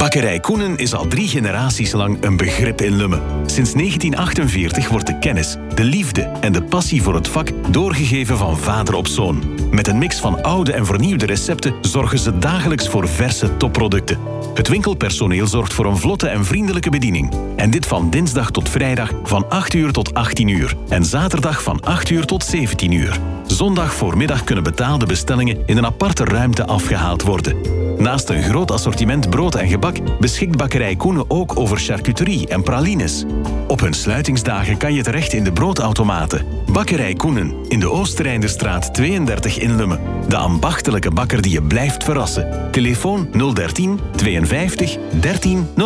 Bakkerij Koenen is al 3 generaties lang een begrip in Lummen. Sinds 1948 wordt de kennis, de liefde en de passie voor het vak doorgegeven van vader op zoon. Met een mix van oude en vernieuwde recepten zorgen ze dagelijks voor verse topproducten. Het winkelpersoneel zorgt voor een vlotte en vriendelijke bediening. En dit van dinsdag tot vrijdag van 8 uur tot 18 uur. En zaterdag van 8 uur tot 17 uur. Zondag voormiddag kunnen betaalde bestellingen in een aparte ruimte afgehaald worden. Naast een groot assortiment brood en gebak beschikt Bakkerij Koenen ook over charcuterie en pralines. Op hun sluitingsdagen kan je terecht in de broodautomaten. Bakkerij Koenen in de Oosterijnderstraat 32 in Lummen. De ambachtelijke bakker die je blijft verrassen. Telefoon 013 52 13